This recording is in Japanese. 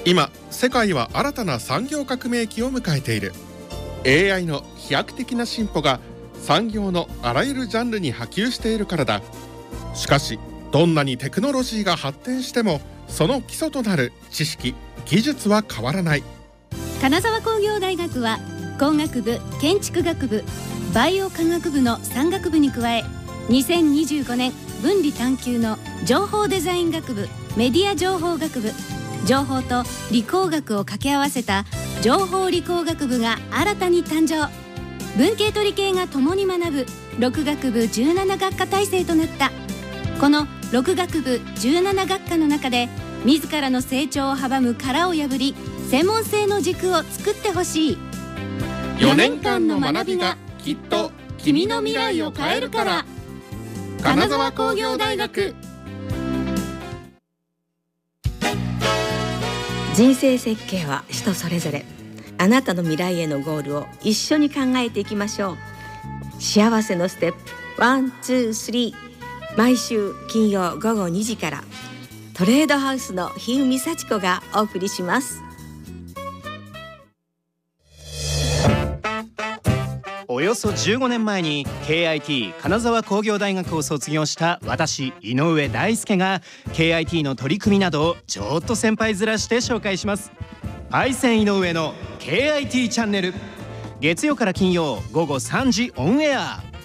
今世界は新たな産業革命期を迎えている。 AI の飛躍的な進歩が産業のあらゆるジャンルに波及しているからだ。しかしどんなにテクノロジーが発展してもその基礎となる知識・技術は変わらない。 金沢工業大学は工学部、建築学部、バイオ科学部の3学部に加え、2025年分離探究の情報デザイン学部、メディア情報学部、情報と理工学を掛け合わせた情報理工学部が新たに誕生。文系と理系が共に学ぶ6学部17学科体制となった。この6学部17学科の中で自らの成長を阻む殻を破り、専門性の軸を作ってほしい。 4年間の学びがきっと君の未来を変えるから。金沢工業大学。 人生設計は人それぞれ。あなたの未来へのゴールを一緒に考えていきましょう。幸せのステップ1、2、3、毎週金曜午後2時からトレードハウスの日海幸子がお送りします。 およそ15年前に KIT 金沢工業大学を卒業した私井上大輔が KIT の取り組みなどをちょっと先輩面して紹介します。パイセン井上の KIT チャンネル、月曜から金曜午後3時オンエア。